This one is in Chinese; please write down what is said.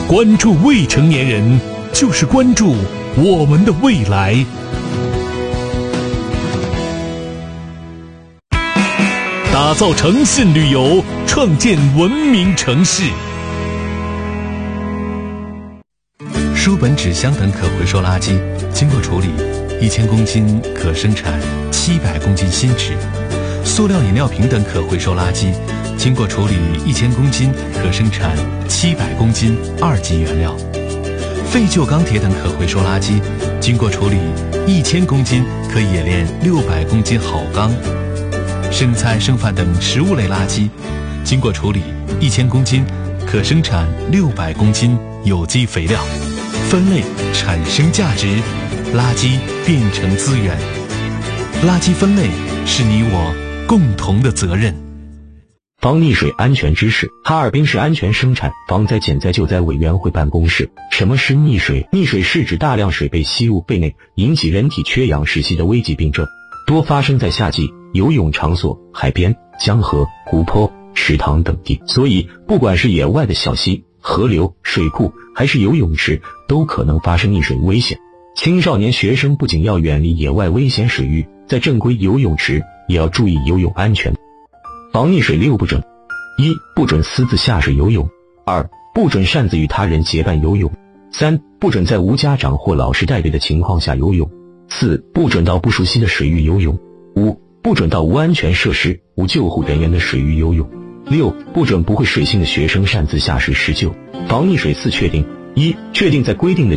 关注未成年人，就是关注我们的未来。打造诚信旅游，创建文明城市。书本、纸箱等可回收垃圾经过处理，1000公斤可生产700公斤新纸；塑料饮料瓶等可回收垃圾经过处理1000公斤可生产700公斤2级原料；废旧钢铁等可回收垃圾经过处理1000公斤可冶炼600公斤好钢；剩菜剩饭等食物类垃圾经过处理1000公斤可生产600公斤有机肥料。分类产生价值，垃圾变成资源。垃圾分类是你我共同的责任。 防溺水安全知识。哈尔滨市安全生产防灾减灾救灾委员会办公室。什么是溺水？溺水是指大量水被吸入肺内，引起人体缺氧窒息的危急病症，多发生在夏季游泳场所、海边、江河、湖泊、池塘等地。所以不管是野外的小溪、河流、水库还是游泳池，都可能发生溺水危险。青少年学生不仅要远离野外危险水域，在正规游泳池也要注意游泳安全。防溺水6不准： 1. 不准私自下水游泳； 2. 不准擅自与他人结伴游泳； 3. 不准在无家长或老师带队的情况下游泳； 4. 不准到不熟悉的水域游泳； 5. 不准到无安全设施、无救护人员的水域游泳； 6. 不准不会水性的学生擅自下水施救。防溺水4确定： 1. 确定在规定的